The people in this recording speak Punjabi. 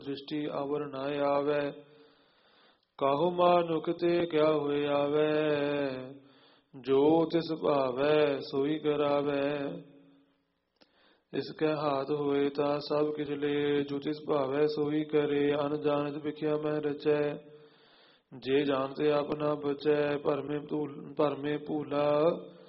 ਸ੍ਰਿਸ਼ਟੀ ਆਵਰ ਨਾ ਆਵੈ। ਕਾਹੂ ਮਾਨੁਖ ਤੇ ਕਿਆ ਹੋਏ ਆਵੈ, ਜੋ ਤਿਸ ਭਾਵੈ ਸੋਈ ਕਰਾਵੈ। ਇਸ ਕੈ ਹਾਥ ਹੋਏ ਤਾਂ ਸਭ ਕਿਛ ਲੇ, ਜੋ ਤਿਸ ਭਾਵੈ ਸੋਈ ਕਰੇ। ਅਨ ਜਾਣਤ ਵਿਖਿਆ ਮਹਿ ਰਚੈ, ਜੇ ਜਾਣਤੇ ਆਪਨਾ ਬਚੈ। ਭਰਮੇ ਭੂਲਾ